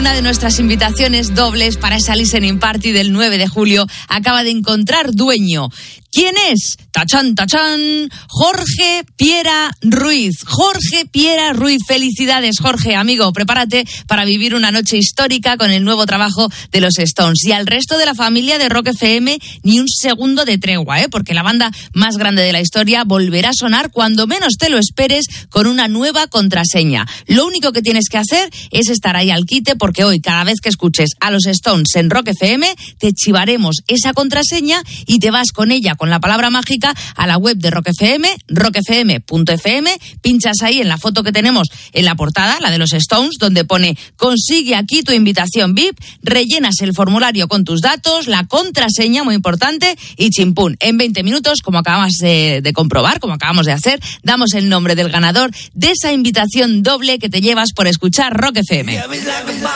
Una de nuestras invitaciones dobles para esa listening party del 9 de julio acaba de encontrar dueño. ¿Quién es? ¡Tachán, tachán! Jorge Piera Ruiz. Jorge Piera Ruiz. Felicidades, Jorge, amigo. Prepárate para vivir una noche histórica con el nuevo trabajo de los Stones. Y al resto de la familia de Rock FM, ni un segundo de tregua, porque la banda más grande de la historia volverá a sonar cuando menos te lo esperes con una nueva contraseña. Lo único que tienes que hacer es estar ahí al quite, porque hoy, cada vez que escuches a los Stones en Rock FM, te chivaremos esa contraseña y te vas con ella, con la palabra mágica, a la web de Rock FM, rockfm.fm, pinchas ahí en la foto que tenemos en la portada, la de los Stones, donde pone consigue aquí tu invitación VIP, rellenas el formulario con tus datos, la contraseña, muy importante, y chimpún. En 20 minutos, como acabamos de comprobar, como acabamos de hacer, damos el nombre del ganador de esa invitación doble que te llevas por escuchar Rock FM.